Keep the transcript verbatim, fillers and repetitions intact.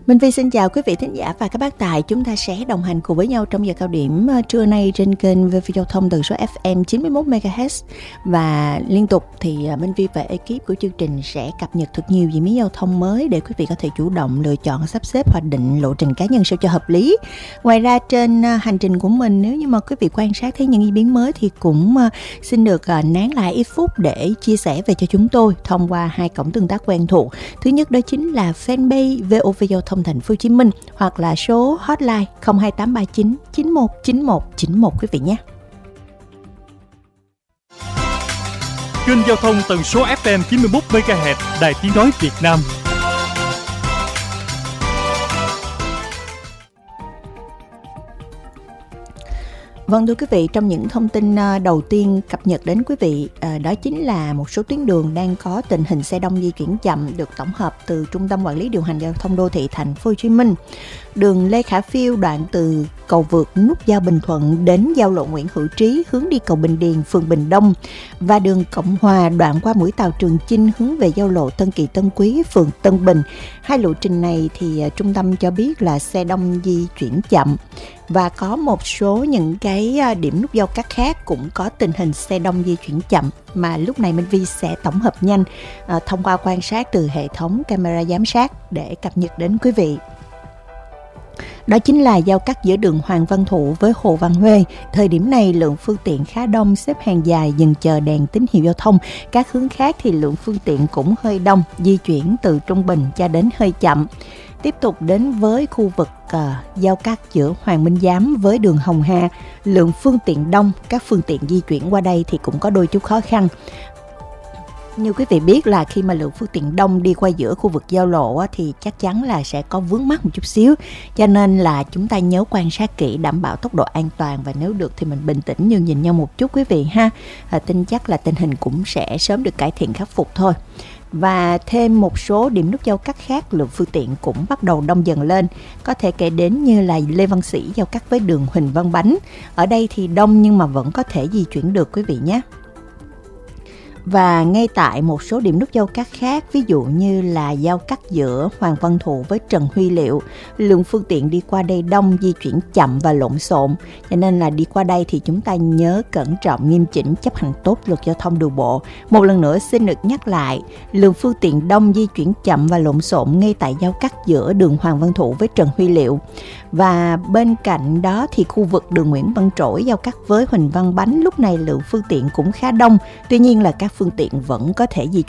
Minh Phi xin chào quý vị thính giả và các bác tài. Chúng ta sẽ đồng hành cùng với nhau trong giờ cao điểm trưa nay trên kênh vê o vê Giao thông tần số ép em chín mươi mốt mê ga héc. Và liên tục thì Minh Phi và ekip của chương trình sẽ cập nhật thật nhiều diễn biến giao thông mới để quý vị có thể chủ động lựa chọn, sắp xếp, hoạch định lộ trình cá nhân sao cho hợp lý. Ngoài ra trên hành trình của mình, nếu như mà quý vị quan sát thấy những diễn biến mới thì cũng xin được nán lại ít phút để chia sẻ về cho chúng tôi thông qua hai cổng tương tác quen thuộc. Thứ nhất đó chính là fanpage vê o vê Giao thông Thành phố Hồ Chí Minh hoặc là số hotline không hai tám ba chín chín một chín một chín một quý vị nhé. Kênh giao thông tần số ép em chín mươi mốt mê ga héc Đài Tiếng nói Việt Nam. Vâng thưa quý vị, trong những thông tin đầu tiên cập nhật đến quý vị, đó chính là một số tuyến đường đang có tình hình xe đông di chuyển chậm được tổng hợp từ Trung tâm Quản lý Điều hành Giao thông Đô thị Thành phố Hồ Chí Minh. Đường Lê Khả Phiêu đoạn từ cầu vượt nút giao Bình Thuận đến giao lộ Nguyễn Hữu Trí hướng đi cầu Bình Điền, phường Bình Đông, và đường Cộng Hòa đoạn qua mũi tàu Trường Chinh hướng về giao lộ Tân Kỳ Tân Quý, phường Tân Bình. Hai lộ trình này thì trung tâm cho biết là xe đông di chuyển chậm. Và có một số những cái điểm nút giao cắt khác cũng có tình hình xe đông di chuyển chậm mà lúc này Minh Vi sẽ tổng hợp nhanh à, thông qua quan sát từ hệ thống camera giám sát để cập nhật đến quý vị. Đó chính là giao cắt giữa đường Hoàng Văn Thụ với Hồ Văn Huê. Thời điểm này lượng phương tiện khá đông, xếp hàng dài dừng chờ đèn tín hiệu giao thông. Các hướng khác thì lượng phương tiện cũng hơi đông, di chuyển từ trung bình cho đến hơi chậm. Tiếp tục đến với khu vực uh, giao cắt giữa Hoàng Minh Giám với đường Hồng Hà, lượng phương tiện đông, các phương tiện di chuyển qua đây thì cũng có đôi chút khó khăn. Như quý vị biết là khi mà lượng phương tiện đông đi qua giữa khu vực giao lộ á, thì chắc chắn là sẽ có vướng mắc một chút xíu. Cho nên là chúng ta nhớ quan sát kỹ, đảm bảo tốc độ an toàn, và nếu được thì mình bình tĩnh như nhìn nhau một chút quý vị ha. À, tin chắc là tình hình cũng sẽ sớm được cải thiện, khắc phục thôi. Và thêm một số điểm nút giao cắt khác, lượng phương tiện cũng bắt đầu đông dần lên. Có thể kể đến như là Lê Văn Sĩ giao cắt với đường Huỳnh Văn Bánh. Ở đây thì đông nhưng mà vẫn có thể di chuyển được quý vị nhé. Và ngay tại một số điểm nút giao cắt khác, ví dụ như là giao cắt giữa Hoàng Văn Thụ với Trần Huy Liệu, lượng phương tiện đi qua đây đông, di chuyển chậm và lộn xộn. Cho nên là đi qua đây thì chúng ta nhớ cẩn trọng, nghiêm chỉnh, chấp hành tốt luật giao thông đường bộ. Một lần nữa xin được nhắc lại, lượng phương tiện đông, di chuyển chậm và lộn xộn ngay tại giao cắt giữa đường Hoàng Văn Thụ với Trần Huy Liệu. Và bên cạnh đó thì khu vực đường Nguyễn Văn Trỗi giao cắt với Huỳnh Văn Bánh, lúc này lượng phương tiện cũng khá đông. Tuy nhiên là các phương tiện vẫn có thể di